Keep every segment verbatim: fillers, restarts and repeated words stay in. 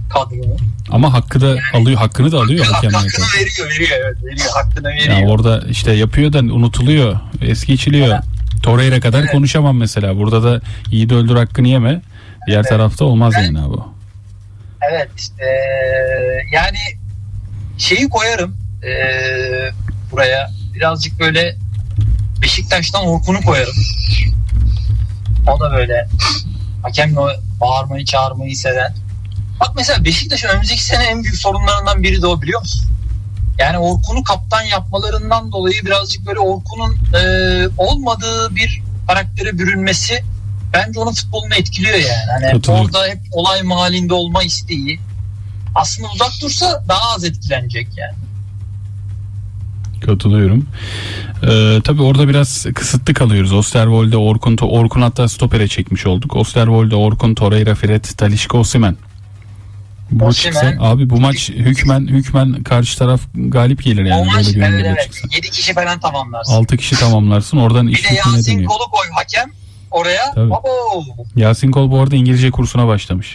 kadronu. Ama hakkı da yani, alıyor, hakkını da alıyor hakem. Hakkını veriyor, veriyor, evet, veriyor, hakkını veriyor. Yani orada işte yapıyor da unutuluyor, es geçiliyor. Evet. Torreira kadar evet. konuşamam mesela. Burada da iyi de öldür hakkını yeme. Diğer evet. tarafta olmaz evet. yani bu. Evet. Ee, yani şeyi koyarım ee, buraya. Birazcık böyle Beşiktaş'tan Orkun'u koyarım. O da böyle hakemle bağırmayı, çağırmayı seven. Bak mesela Beşiktaş'ın önümüzdeki sene en büyük sorunlarından biri de o, biliyor musun? Yani Orkun'u kaptan yapmalarından dolayı birazcık böyle Orkun'un e, olmadığı bir karaktere bürünmesi bence onun futbolunu etkiliyor yani. Hani orada hep olay mahallinde olma isteği. Aslında uzak dursa daha az etkilenecek yani. Katılıyorum. Ee, tabii orada biraz kısıtlı kalıyoruz. Osterwolde, Orkun, Orkun hatta stopere çekmiş olduk. Osterwolde, Orkun, Torreira, Fred, Talisca, Osimhen. Bu çıksa abi bu maç hükmen hükmen karşı taraf galip gelir yani. O maç böyle evet, evet. yedi kişi falan tamamlarsın. altı kişi tamamlarsın. Oradan bir de Yasin Kol'u koy hakem oraya. Abo. Yasin Kol bu arada İngilizce kursuna başlamış.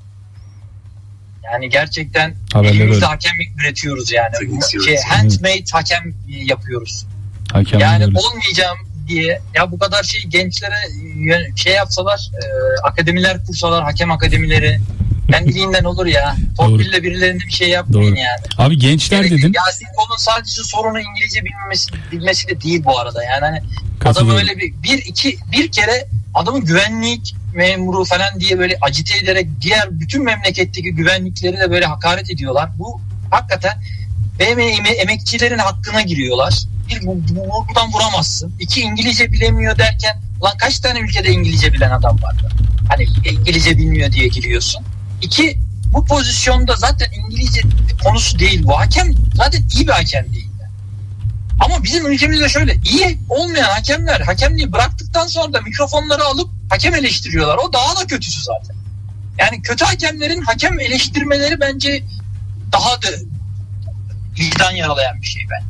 Yani gerçekten haberler elimizde öyle. Hakem üretiyoruz yani. Şey, handmade evet. hakem yapıyoruz. Hakem yani diyoruz. Olmayacağım diye ya bu kadar şey gençlere şey yapsalar, e, akademiler kursalar, hakem akademileri kendiliğinden olur ya. Torpille birilerine bir şey yapmayın Doğru. yani. Abi gençler Gerek, dedin. Yasin Kol'un sadece sorunu İngilizce bilmesi, bilmesi de değil bu arada. Yani hani adam öyle bir bir iki bir kere adamın güvenlik memuru falan diye böyle acite ederek diğer bütün memleketteki güvenlikleri de böyle hakaret ediyorlar. Bu hakikaten benim emekçilerin hakkına giriyorlar. Bir, bu, bu, buradan vuramazsın. İki, İngilizce bilemiyor derken lan kaç tane ülkede İngilizce bilen adam var? Hani İngilizce bilmiyor diye giriyorsun. İki, bu pozisyonda zaten İngilizce konusu değil bu. Hakem zaten iyi bir hakem değil. Ama bizim ülkemizde şöyle iyi olmayan hakemler hakemliği bıraktıktan sonra da mikrofonları alıp hakem eleştiriyorlar. O daha da kötüsü zaten. Yani kötü hakemlerin hakem eleştirmeleri bence daha da vicdan yaralayan bir şey ben.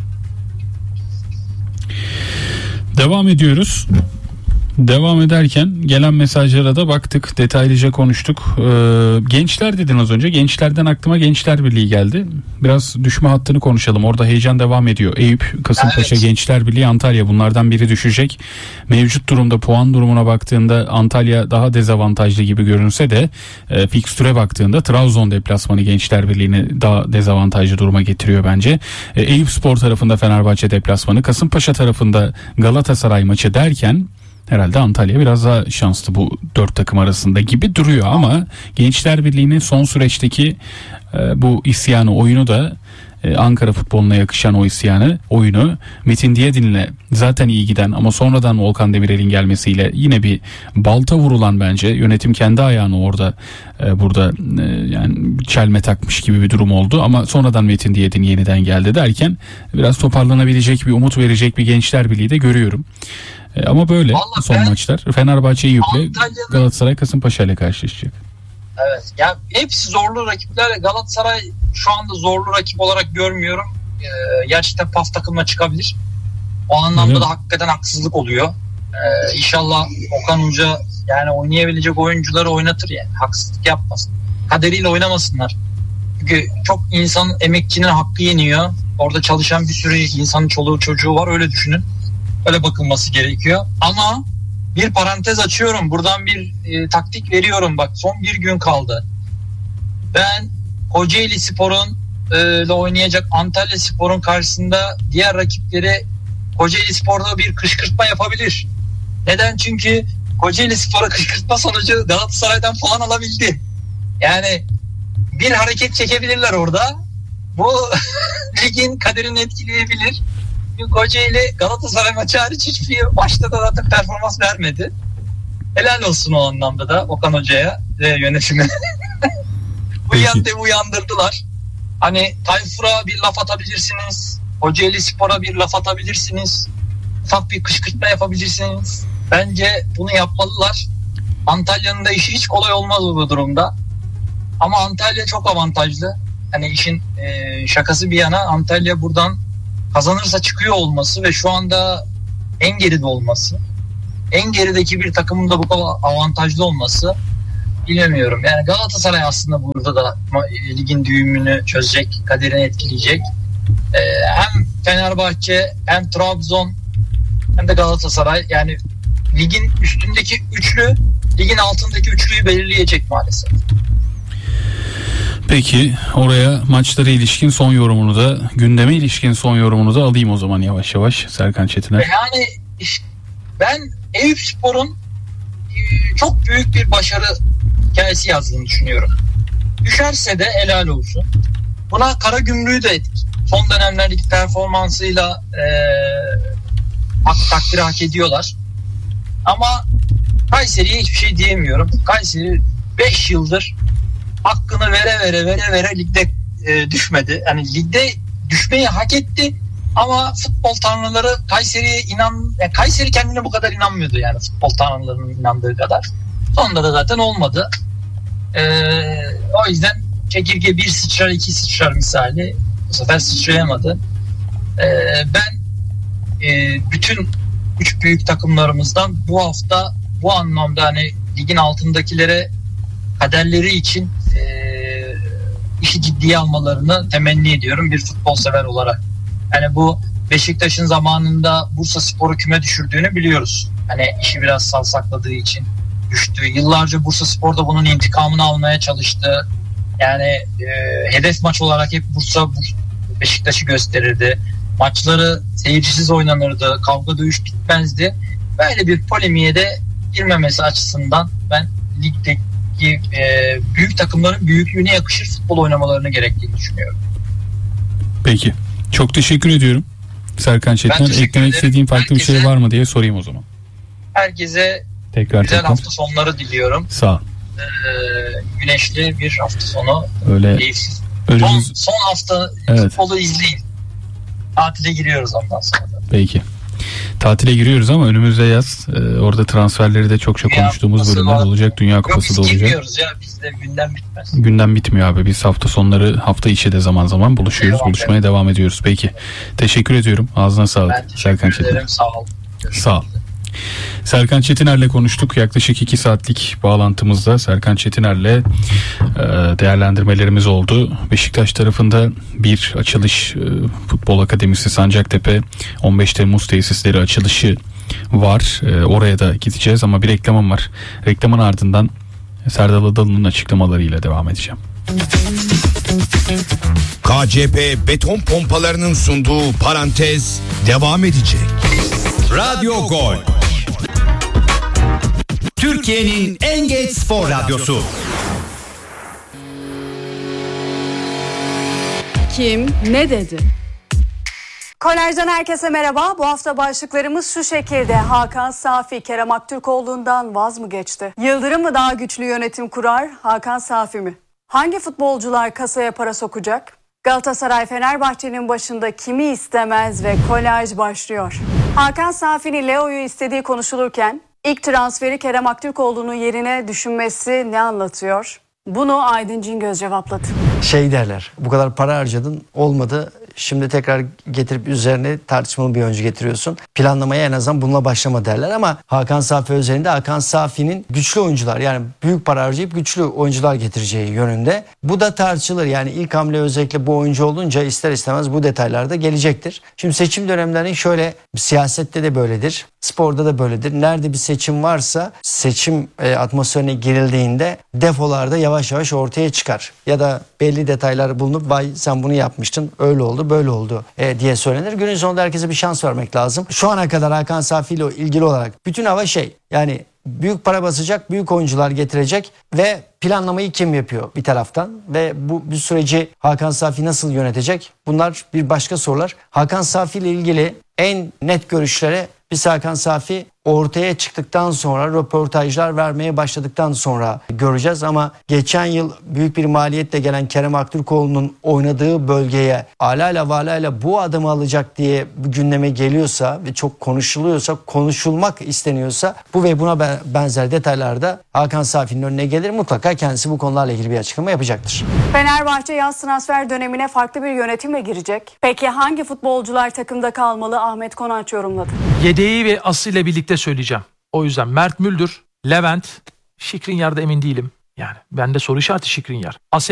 Devam ediyoruz. Devam ederken gelen mesajlara da baktık, detaylıca konuştuk. Ee, gençler dedin az önce. Gençlerden aklıma Gençler Birliği geldi. Biraz düşme hattını konuşalım. Orada heyecan devam ediyor. Eyüp, Kasımpaşa, evet. Gençler Birliği, Antalya, bunlardan biri düşecek. Mevcut durumda puan durumuna baktığında Antalya daha dezavantajlı gibi görünse de e, fikstüre baktığında Trabzon deplasmanı Gençler Birliği'ni daha dezavantajlı duruma getiriyor bence. E, Eyüpspor tarafında Fenerbahçe deplasmanı, Kasımpaşa tarafında Galatasaray maçı derken herhalde Antalya biraz daha şanslı bu dört takım arasında gibi duruyor ama Gençler Birliği'nin son süreçteki e, bu isyanı, oyunu da e, Ankara futboluna yakışan o isyanı, oyunu Metin Diyadin'le zaten iyi giden ama sonradan Volkan Demirel'in gelmesiyle yine bir balta vurulan, bence yönetim kendi ayağını orada e, burada e, yani çelme takmış gibi bir durum oldu ama sonradan Metin Diyadin yeniden geldi derken biraz toparlanabilecek, bir umut verecek bir Gençler Birliği de görüyorum. E, ama böyle vallahi son maçlar Fenerbahçe Eyüp'le, Galatasaray Kasımpaşa ile karşılaşacak. Evet. Ya hepsi zorlu rakipler. Galatasaray şu anda zorlu rakip olarak görmüyorum. Ee, gerçekten paf takımla çıkabilir. O anlamda evet. da hakikaten haksızlık oluyor. Ee, İnşallah Okan Hoca yani oynayabilecek oyuncuları oynatır yani. Haksızlık yapmasın. Kaderiyle oynamasınlar. Çünkü çok insan, emekçinin hakkı yeniyor. Orada çalışan bir sürü insanın çoluğu çocuğu var, öyle düşünün. Öyle bakılması gerekiyor. Ama bir parantez açıyorum. Buradan bir e, taktik veriyorum. Bak son bir gün kaldı. Ben Kocaeli Spor'un e, ile oynayacak Antalya Spor'un karşısında diğer rakipleri Kocaeli Spor'da bir kışkırtma yapabilir. Neden? Çünkü Kocaeli Spor'a kışkırtma sonucu Galatasaray'dan puan alabildi. Yani bir hareket çekebilirler orada. Bu ligin kaderini etkileyebilir. Kocaeli Galatasaray maçı hariç hiçbir maçta da zaten performans vermedi. Helal olsun o anlamda da Okan Hoca'ya ve yönetime. Uyandı, uyandırdılar. Hani Tayfur'a bir laf atabilirsiniz. Kocaeli Spor'a bir laf atabilirsiniz. Ufak bir kışkırtma yapabilirsiniz. Bence bunu yapmalılar. Antalya'nın da işi hiç kolay olmaz bu durumda. Ama Antalya çok avantajlı. Hani işin e, şakası bir yana, Antalya buradan kazanırsa çıkıyor olması ve şu anda en geride olması, en gerideki bir takımın da bu kadar avantajlı olması bilemiyorum. Yani Galatasaray aslında burada da ligin düğümünü çözecek, kaderini etkileyecek. Ee, hem Fenerbahçe hem Trabzon hem de Galatasaray, yani ligin üstündeki üçlü ligin altındaki üçlüyü belirleyecek maalesef. Peki oraya maçlara ilişkin son yorumunu da, gündeme ilişkin son yorumunu da alayım o zaman yavaş yavaş Serkan Çetiner. Yani ben Eyüpspor'un çok büyük bir başarı hikayesi yazdığını düşünüyorum. Düşerse de helal olsun. Buna Karagümrük'ü de son dönemlerdeki performansıyla e, hak, takdiri hak ediyorlar. Ama Kayseri'ye hiçbir şey diyemiyorum. Kayseri beş yıldır hakkını vere vere vere vere ligde e, düşmedi. Yani ligde düşmeyi hak etti ama futbol tanrıları Kayseri'ye inan, yani Kayseri kendine bu kadar inanmıyordu, yani futbol tanrılarının inandığı kadar. Sonunda da zaten olmadı. E, o yüzden çekirge bir sıçrar iki sıçrar misali bu sefer sıçrayamadı. E, ben e, bütün üç büyük takımlarımızdan bu hafta bu anlamda hani ligin altındakilere kaderleri için e, işi ciddiye almalarını temenni ediyorum bir futbol sever olarak. Yani bu Beşiktaş'ın zamanında Bursaspor'u küme düşürdüğünü biliyoruz. Hani işi biraz savsakladığı için düştü. Yıllarca Bursaspor da bunun intikamını almaya çalıştı. Yani e, hedef maç olarak hep Bursa Beşiktaş'ı gösterirdi. Maçları seyircisiz oynanırdı. Kavga dövüş bitmezdi. Böyle bir polemiğe de girmemesi açısından ben ligdeki e, büyük takımların büyüklüğüne yakışır futbol oynamalarını gerektiğini düşünüyorum. Peki. Çok teşekkür ediyorum. Serkan Çetiner, eklemek istediğin farklı herkese, bir şey var mı diye sorayım o zaman. Herkese tekrar güzel tekrar hafta sonları diliyorum. Sağ ol. Ee, güneşli bir hafta sonu. Öyle. Önümüz... Son, son hafta evet. Futbolu izleyin. Tatile giriyoruz ondan sonra da. Peki. Tatile giriyoruz ama önümüzde yaz. Ee, orada transferleri de çok çok Dünya konuştuğumuz bölümler var. Olacak. Dünya Kupası da olacak. Yok, biz ya. Bizde gündem bitmez. Gündem bitmiyor abi. Biz hafta sonları, hafta içi de zaman zaman buluşuyoruz. Eyvallah. Buluşmaya devam ediyoruz. Peki. Teşekkür ediyorum. Ağzına sağlık. Ben teşekkür Serkan ederim. Çetiner. Sağ ol. Sağ ol. Serkan Çetiner'le konuştuk. Yaklaşık iki saatlik bağlantımızda Serkan Çetiner'le değerlendirmelerimiz oldu. Beşiktaş tarafında bir açılış, Futbol Akademisi Sancaktepe on beş Temmuz tesisleri açılışı var. Oraya da gideceğiz ama bir reklamım var. Reklamın ardından Serdal Adalı'nın açıklamalarıyla devam edeceğim. K C P beton pompalarının sunduğu parantez devam edecek. Radyo Gol, Türkiye'nin en geç spor radyosu. Kim ne dedi? Kolaj'dan herkese merhaba. Bu hafta başlıklarımız şu şekilde. Hakan Safi, Kerem Aktürkoğlu'ndan vaz mı geçti? Yıldırım mı daha güçlü yönetim kurar, Hakan Safi mi? Hangi futbolcular kasaya para sokacak? Galatasaray Fenerbahçe'nin başında kimi istemez ve kolaj başlıyor. Hakan Safi'nin Leo'yu istediği konuşulurken ilk transferi Kerem Aktürkoğlu'nun yerine düşünmesi ne anlatıyor? Bunu Aydın Cingöz cevapladı. Şey derler, bu kadar para harcadın, olmadı. Şimdi tekrar getirip üzerine tartışmalı bir oyuncu getiriyorsun. Planlamaya en azından bununla başlama derler ama Hakan Safi özelinde Hakan Safi'nin güçlü oyuncular, yani büyük para harcayıp güçlü oyuncular getireceği yönünde. Bu da tartışılır. Yani ilk hamle özellikle bu oyuncu olunca ister istemez bu detaylarda gelecektir. Şimdi seçim dönemlerinin şöyle, siyasette de böyledir, sporda da böyledir. Nerede bir seçim varsa seçim e, atmosferine girildiğinde defolarda yavaş yavaş ortaya çıkar. Ya da belli detaylar bulunup vay sen bunu yapmıştın, öyle oldu, böyle oldu e, diye söylenir. Günün sonunda herkese bir şans vermek lazım. Şu ana kadar Hakan Safi ile ilgili olarak bütün hava şey, yani büyük para basacak, büyük oyuncular getirecek ve planlamayı kim yapıyor bir taraftan ve bu bir süreci Hakan Safi nasıl yönetecek? Bunlar bir başka sorular. Hakan Safi ile ilgili en net görüşlere biz Hakan Safi ortaya çıktıktan sonra, röportajlar vermeye başladıktan sonra göreceğiz ama geçen yıl büyük bir maliyetle gelen Kerem Aktürkoğlu'nun oynadığı bölgeye alayla valayla bu adımı alacak diye gündeme geliyorsa ve çok konuşuluyorsa, konuşulmak isteniyorsa bu ve buna benzer detaylarda Hakan Safi'nin önüne gelir. Mutlaka kendisi bu konularla ilgili bir açıklama yapacaktır. Fenerbahçe yaz transfer dönemine farklı bir yönetimle girecek. Peki hangi futbolcular takımda kalmalı? Ahmet Konaç yorumladı. Yedeği ve Aslı ile birlikte söyleyeceğim. O yüzden Mert Müldür, Levent, Şikrinyar'da emin değilim. Yani bende soru işareti Skriniar.